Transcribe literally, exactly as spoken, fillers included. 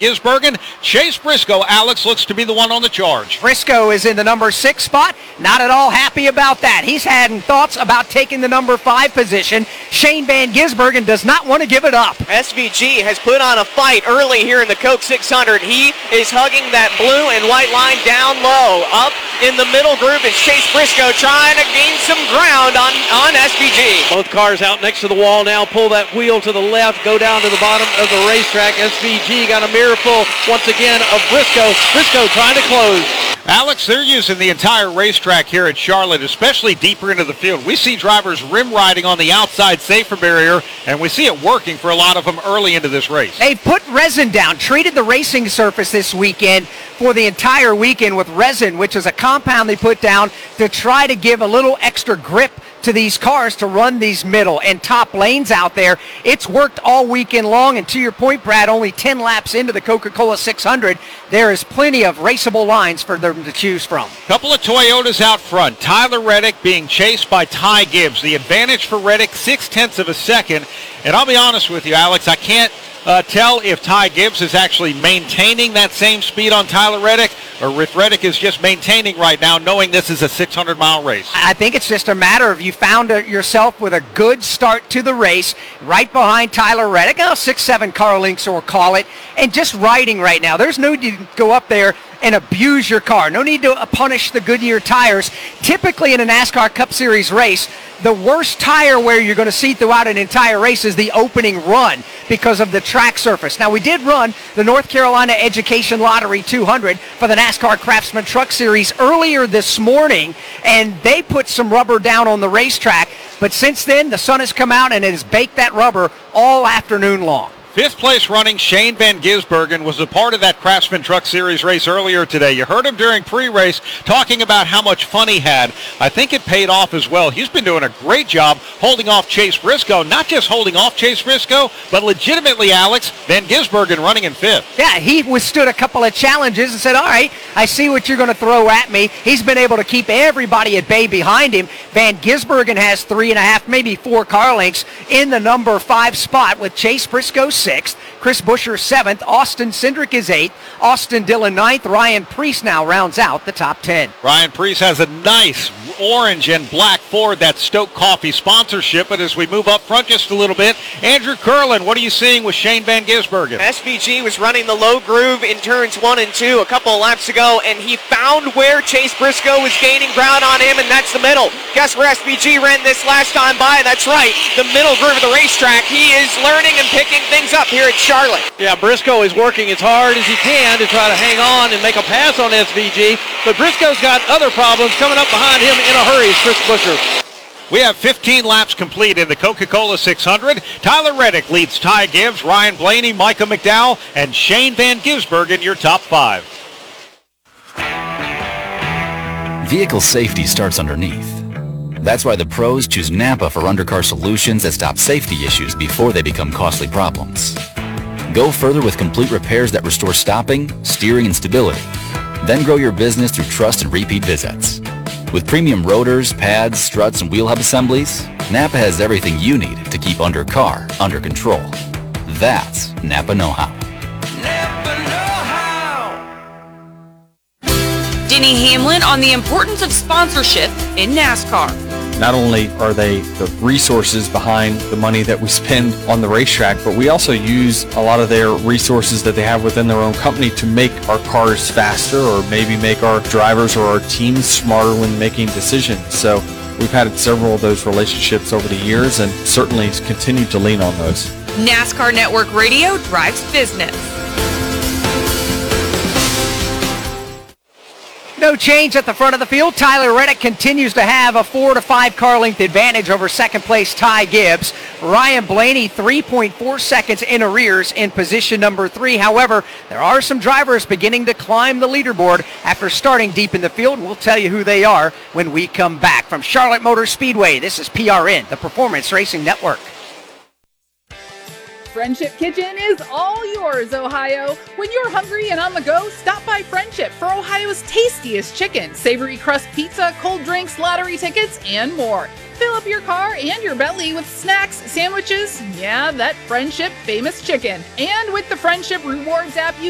Gisbergen. Chase Briscoe, Alex, looks to be the one on the charge. Briscoe is in the number six spot. Not at all happy about that. He's had thoughts about taking the number five position. Shane Van Gisbergen does not want to give it up. S V G has put on a fight early here in the Coke six hundred. He is hugging that blue and white line down low. Up in the middle group is Chase Briscoe trying to gain some ground on, on S V G. Both cars out next to the wall now. Pull that wheel to the left. Go down to the bottom of the racetrack. S V G got a mirror full once again of Briscoe. Briscoe trying to close. Alex, they're using the entire racetrack here at Charlotte, especially deeper into the field. We see drivers rim riding on the outside safer barrier, and we see it working for a lot of them early into this race. They've put resin down, treated the racing surface this weekend for the entire weekend with resin, which is a compound they put down to try to give a little extra grip to these cars to run these middle and top lanes out there. It's worked all weekend long, and to your point, Brad, only ten laps into the Coca-Cola six hundred, there is plenty of raceable lines for them to choose from. Couple of Toyotas out front. Tyler Reddick being chased by Ty Gibbs. The advantage for Reddick, six-tenths of a second. And I'll be honest with you, Alex, I can't uh, tell if Ty Gibbs is actually maintaining that same speed on Tyler Reddick, or if Reddick is just maintaining right now, knowing this is a six hundred mile race. I think it's just a matter of you found a, yourself with a good start to the race, right behind Tyler Reddick, oh, six, seven car lengths, or call it, and just riding right now. There's no need to go up there and abuse your car. No need to uh, punish the Goodyear tires. Typically in a NASCAR Cup Series race, the worst tire wear you're going to see throughout an entire race is the opening run because of the track surface. Now, we did run the North Carolina Education Lottery two hundred for the NASCAR Craftsman Truck Series earlier this morning, and they put some rubber down on the racetrack. But since then, the sun has come out and it has baked that rubber all afternoon long. Fifth place running Shane Van Gisbergen was a part of that Craftsman Truck Series race earlier today. You heard him during pre-race talking about how much fun he had. I think it paid off as well. He's been doing a great job holding off Chase Briscoe. Not just holding off Chase Briscoe, but legitimately, Alex, Van Gisbergen running in fifth. Yeah, he withstood a couple of challenges and said, all right, I see what you're going to throw at me. He's been able to keep everybody at bay behind him. Van Gisbergen has three and a half, maybe four car lengths in the number five spot with Chase Briscoe sixth, Chris Buescher seventh, Austin Cindric is eighth, Austin Dillon ninth, Ryan Preece now rounds out the top ten. Ryan Preece has a nice orange and black Ford, that Stoke Coffee sponsorship, but as we move up front just a little bit, Andrew Curlin, what are you seeing with Shane Van Gisbergen? S V G was running the low groove in turns one and two a couple of laps ago, and he found where Chase Briscoe was gaining ground on him, and that's the middle. Guess where S V G ran this last time by? That's right, the middle groove of the racetrack. He is learning and picking things up here at Charlotte. Yeah, Briscoe is working as hard as he can to try to hang on and make a pass on S V G, but Briscoe's got other problems coming up behind him in a hurry. Is Chris Buescher. We have fifteen laps complete in the Coca-Cola six hundred. Tyler Reddick leads Ty Gibbs, Ryan Blaney, Micah McDowell, and Shane Van Gisbergen, your top five. Vehicle safety starts underneath. That's why the pros choose Napa for undercar solutions that stop safety issues before they become costly problems. Go further with complete repairs that restore stopping, steering, and stability. Then grow your business through trust and repeat visits. With premium rotors, pads, struts, and wheel hub assemblies, Napa has everything you need to keep undercar under control. That's Napa know-how. Napa know-how. Denny Hamlin on the importance of sponsorship in NASCAR. Not only are they the resources behind the money that we spend on the racetrack, but we also use a lot of their resources that they have within their own company to make our cars faster, or maybe make our drivers or our teams smarter when making decisions. So we've had several of those relationships over the years, and certainly continue to lean on those. NASCAR Network Radio drives business. No change at the front of the field. Tyler Reddick continues to have a four to five car length advantage over second place Ty Gibbs. Ryan Blaney three point four seconds in arrears in position number three. However, there are some drivers beginning to climb the leaderboard after starting deep in the field. We'll tell you who they are when we come back. From Charlotte Motor Speedway, this is P R N, the Performance Racing Network. Friendship Kitchen is all yours, Ohio. When you're hungry and on the go, stop by Friendship for Ohio's tastiest chicken, savory crust pizza, cold drinks, lottery tickets, and more. Fill up your car and your belly with snacks, sandwiches, yeah, that Friendship famous chicken. And with the Friendship Rewards app, you